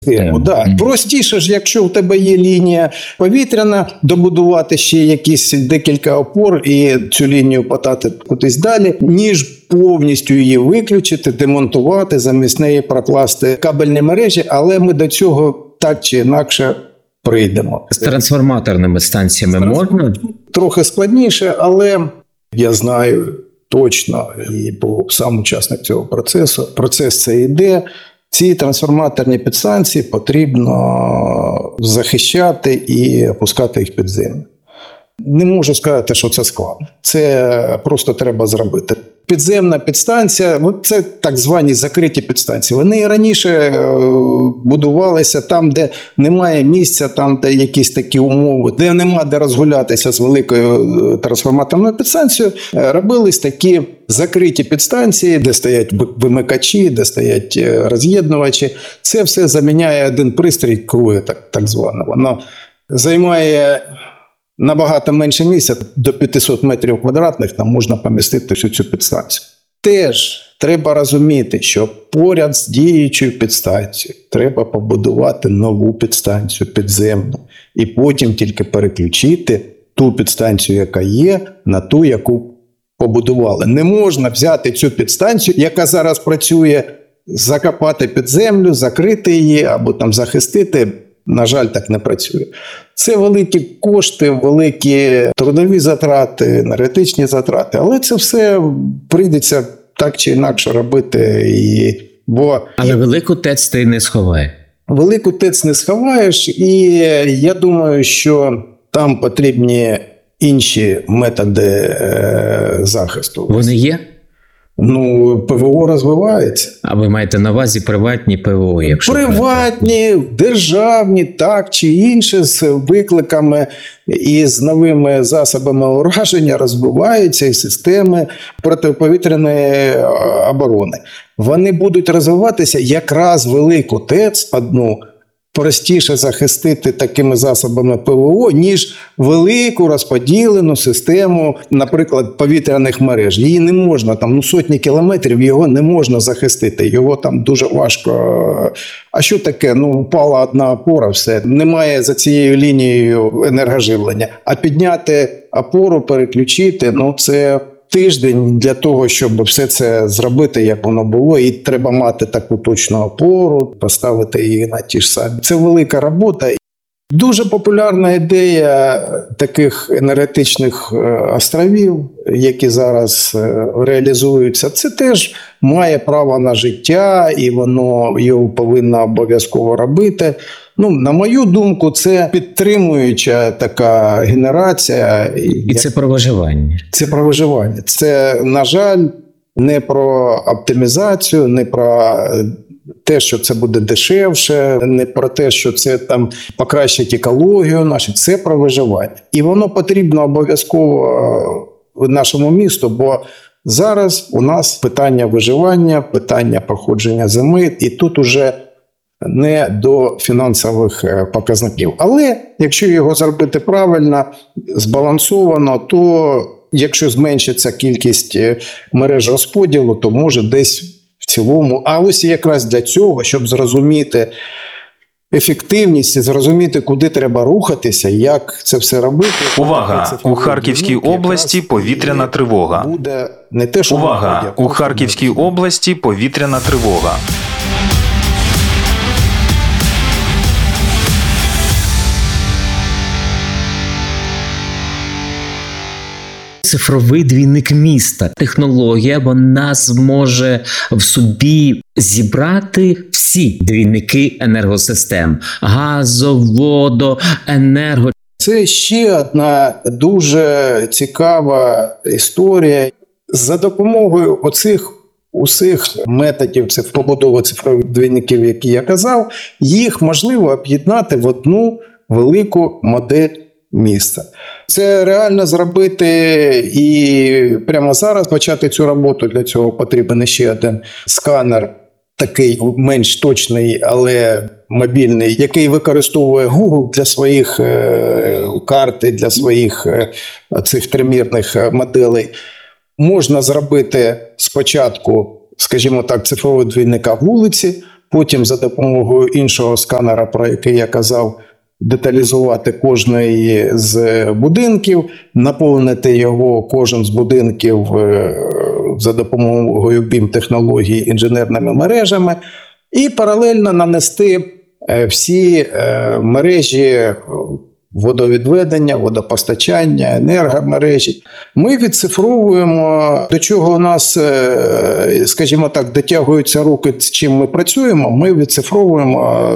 Да. Простіше ж, якщо в тебе є лінія повітряна, добудувати ще якісь декілька опор і цю лінію подати кудись далі, ніж повністю її виключити, демонтувати, замість неї прокласти кабельні мережі, але ми до цього так чи інакше прийдемо. З трансформаторними станціями можна? Трохи складніше, але я знаю точно, і був сам учасник цього процесу. Процес це йде. Ці трансформаторні підстанції потрібно захищати і опускати їх під землю. Не можу сказати, що це складно. Це просто треба зробити. Підземна підстанція, це так звані закриті підстанції. Вони і раніше будувалися там, де немає місця, там, де якісь такі умови, де нема де розгулятися з великою трансформаторною підстанцією. Робились такі закриті підстанції, де стоять вимикачі, де стоять роз'єднувачі. Це все заміняє один пристрій КРУ, так звано. Воно займає набагато менше місця, до 500 метрів квадратних там можна помістити всю цю підстанцію. Теж треба розуміти, що поряд з діючою підстанцією треба побудувати нову підстанцію підземну і потім тільки переключити ту підстанцію, яка є, на ту, яку побудували. Не можна взяти цю підстанцію, яка зараз працює, закопати під землю, закрити її або там захистити. На жаль, так не працює. Це великі кошти, великі трудові затрати, енергетичні затрати, але це все прийдеться так чи інакше робити. Але велику ТЕЦ ти не сховаєш. Велику ТЕЦ не сховаєш, і я думаю, що там потрібні інші методи захисту. Вони є? ПВО розвивається. А ви маєте на увазі приватні ПВО? Якщо приватні, державні, так чи інше, з викликами і з новими засобами ураження розвиваються і системи протиповітряної оборони. Вони будуть розвиватися, якраз велику ТЕЦ одну простіше захистити такими засобами ПВО, ніж велику розподілену систему, наприклад, повітряних мереж. Її не можна, там сотні кілометрів, його не можна захистити, його там дуже важко. А що таке? Впала одна опора, все, немає за цією лінією енергоживлення. А підняти опору, переключити, це тиждень для того, щоб все це зробити, як воно було, і треба мати таку точну опору, поставити її на ті ж самі. Це велика робота. Дуже популярна ідея таких енергетичних островів, які зараз реалізуються. Це теж має право на життя, і воно його повинно обов'язково робити. На мою думку, це підтримуюча така генерація. І це про виживання. Це про виживання. Це, на жаль, не про оптимізацію, не про те, що це буде дешевше, не про те, що це там покращить екологію нашу. Це про виживання. І воно потрібно обов'язково нашому місту, бо зараз у нас питання виживання, питання проходження зими, і тут уже не до фінансових показників. Але якщо його зробити правильно, збалансовано, то якщо зменшиться кількість мереж розподілу, то може десь в цілому. А ось якраз для цього, щоб зрозуміти ефективність і зрозуміти, куди треба рухатися, як це все робити. Увага! У Харківській області повітряна тривога. Буде не те, що увага! У Харківській області повітряна тривога. Цифровий двійник міста. Технологія, вона зможе в собі зібрати всі двійники енергосистем. Газо, водо, енерго. Це ще одна дуже цікава історія. За допомогою оцих усіх методів побудови цифрових двійників, які я казав, їх можливо об'єднати в одну велику модель міста. Це реально зробити і прямо зараз почати цю роботу. Для цього потрібен ще один сканер, такий менш точний, але мобільний, який використовує Google для своїх карт, для своїх цих тримірних моделей. Можна зробити спочатку, скажімо так, цифрового двійника вулиці, потім за допомогою іншого сканера, про який я казав, деталізувати кожний з будинків, наповнити його кожен з будинків за допомогою BIM-технологій інженерними мережами і паралельно нанести всі мережі водовідведення, водопостачання, енергомережі. Ми відцифровуємо, до чого у нас, скажімо так, дотягуються руки, з чим ми працюємо, ми відцифровуємо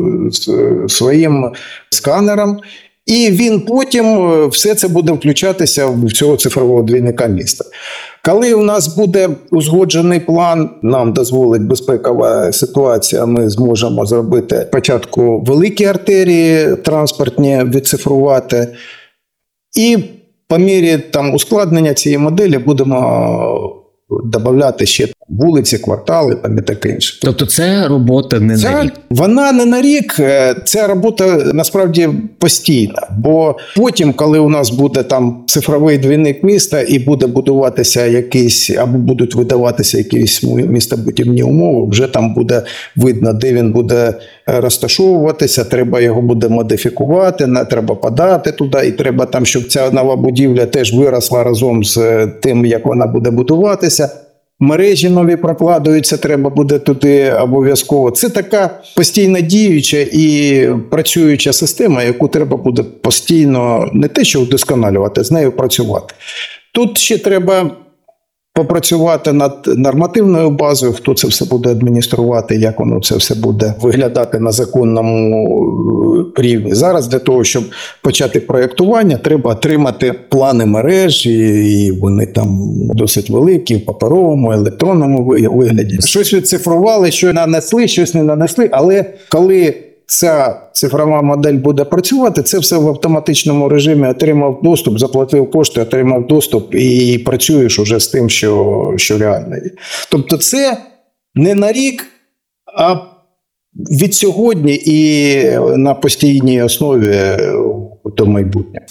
своїм сканером, і він потім все це буде включатися в цього цифрового двійника міста. Коли у нас буде узгоджений план, нам дозволить безпекова ситуація, ми зможемо зробити спочатку великі артерії транспортні відцифрувати, і по мірі ускладнення цієї моделі будемо додавати ще вулиці, квартали і таке інше. Тобто це робота не на рік? Вона не на рік, ця робота насправді постійна. Бо потім, коли у нас буде там цифровий двійник міста і буде будуватися якийсь, або будуть видаватися якісь містобудівні умови, вже там буде видно, де він буде розташовуватися, треба його буде модифікувати, треба подати туди, і треба там, щоб ця нова будівля теж виросла разом з тим, як вона буде будуватися. Мережі нові прокладуються, треба буде туди обов'язково. Це така постійно діюча і працююча система, яку треба буде постійно не те, що вдосконалювати, з нею працювати. Тут ще треба попрацювати над нормативною базою, хто це все буде адмініструвати, як воно це все буде виглядати на законному рівні. Зараз для того, щоб почати проєктування, треба отримати плани мереж, і вони там досить великі, в паперовому, електронному вигляді. Щось відцифрували, що нанесли, щось не нанесли, але коли ця цифрова модель буде працювати, це все в автоматичному режимі. Отримав доступ, заплатив кошти, отримав доступ і працюєш уже з тим, що реально є. Тобто це не на рік, а від сьогодні і на постійній основі до майбутнього.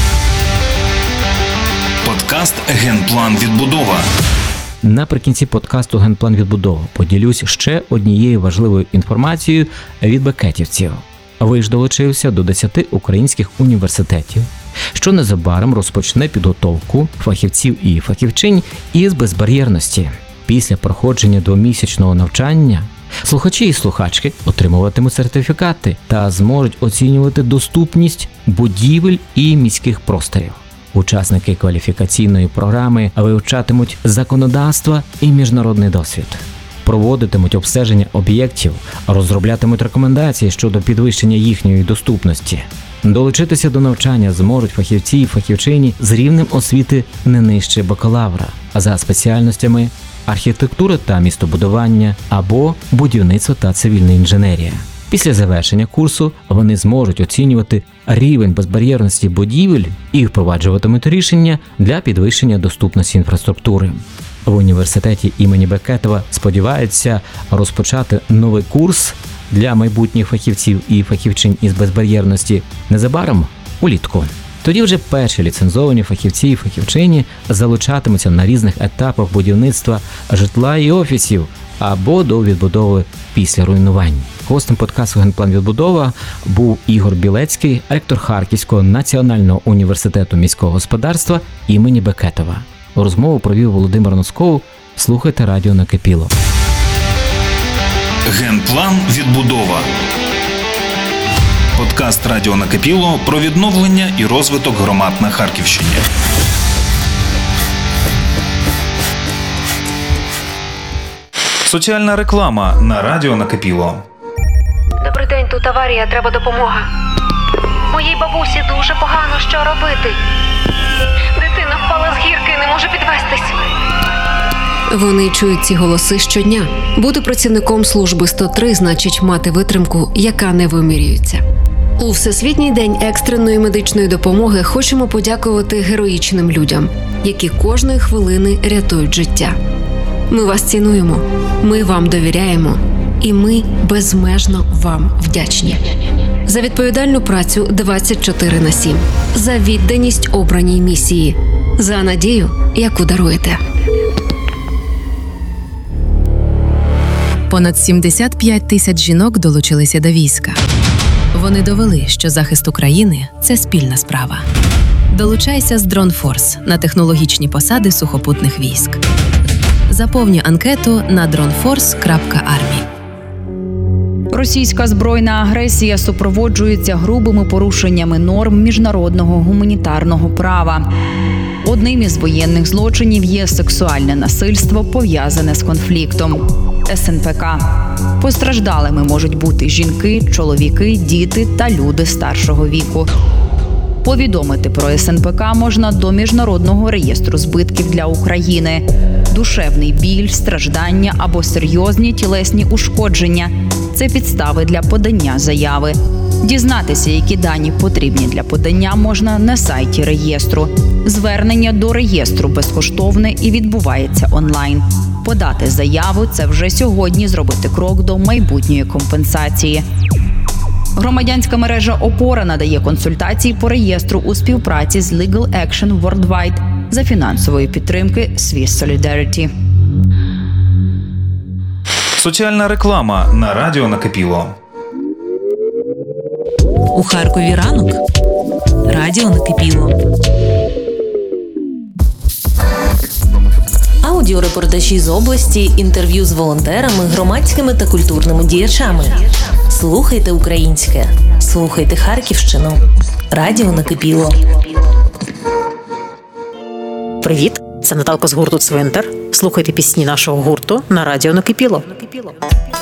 Подкаст «Генплан відбудова». Наприкінці подкасту «Генплан відбудова» поділюсь ще однією важливою інформацією від бекетівців. Ви ж долучився до 10 українських університетів, що незабаром розпочне підготовку фахівців і фахівчинь із безбар'єрності. Після проходження двомісячного навчання слухачі і слухачки отримуватимуть сертифікати та зможуть оцінювати доступність будівель і міських просторів. Учасники кваліфікаційної програми вивчатимуть законодавство і міжнародний досвід, проводитимуть обстеження об'єктів, розроблятимуть рекомендації щодо підвищення їхньої доступності. Долучитися до навчання зможуть фахівці і фахівчині з рівнем освіти не нижче бакалавра, за спеціальностями архітектура та містобудування або будівництво та цивільна інженерія. Після завершення курсу вони зможуть оцінювати рівень безбар'єрності будівель і впроваджуватимуть рішення для підвищення доступності інфраструктури. В університеті імені Бекетова сподіваються розпочати новий курс для майбутніх фахівців і фахівчинь із безбар'єрності незабаром улітку. Тоді вже перші ліцензовані фахівці і фахівчині залучатимуться на різних етапах будівництва житла і офісів або до відбудови після руйнувань. Гостем подкасту «Генплан відбудова» був Ігор Білецький, ректор Харківського національного університету міського господарства імені Бекетова. Розмову провів Володимир Носков. Слухайте радіо «Накипіло». «Генплан відбудова». Подкаст «Радіо Накипіло» про відновлення і розвиток громад на Харківщині. Соціальна реклама на радіо Накипіло. Добрий день, тут аварія, треба допомога. Моїй бабусі дуже погано, що робити. Дитина впала з гірки, не може підвестись. Вони чують ці голоси щодня. Бути працівником служби 103 значить мати витримку, яка не вимірюється. У Всесвітній день екстреної медичної допомоги хочемо подякувати героїчним людям, які кожної хвилини рятують життя. Ми вас цінуємо, ми вам довіряємо, і ми безмежно вам вдячні. За відповідальну працю 24/7, за відданість обраній місії, за надію, яку даруєте. Понад 75 тисяч жінок долучилися до війська. Вони довели, що захист України – це спільна справа. Долучайся з DroneForce на технологічні посади сухопутних військ. Заповнюй анкету на droneforce.army. Російська збройна агресія супроводжується грубими порушеннями норм міжнародного гуманітарного права. Одним із воєнних злочинів є сексуальне насильство, пов'язане з конфліктом. СНПК. Постраждалими можуть бути жінки, чоловіки, діти та люди старшого віку. Повідомити про СНПК можна до Міжнародного реєстру збитків для України. Душевний біль, страждання або серйозні тілесні ушкодження – це підстави для подання заяви. Дізнатися, які дані потрібні для подання, можна на сайті реєстру. Звернення до реєстру безкоштовне і відбувається онлайн. Подати заяву – це вже сьогодні зробити крок до майбутньої компенсації. Громадянська мережа «Опора» надає консультації по реєстру у співпраці з Legal Action Worldwide за фінансової підтримки Swiss Solidarity. Соціальна реклама на радіо накипіло. У Харкові ранок. Радіо накипіло. Аудіорепортажі з області, інтерв'ю з волонтерами, громадськими та культурними діячами. Слухайте українське. Слухайте Харківщину. Радіо накипіло. Привіт, це Наталка з гурту «Цвинтар». Слухайте пісні нашого гурту на радіо накипіло.